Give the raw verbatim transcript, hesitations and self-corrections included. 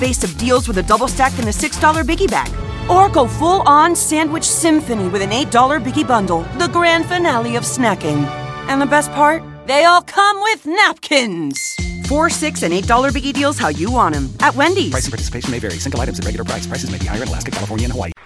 base of deals with a double stack and a six dollar Biggie Bag. Or go full-on sandwich symphony with an eight dollar Biggie Bundle, the grand finale of snacking. And the best part? They all come with napkins. Four, six, and eight dollar Biggie deals how you want them at Wendy's. Price and participation may vary. Single items at regular price. Prices may be higher in Alaska, California, and Hawaii.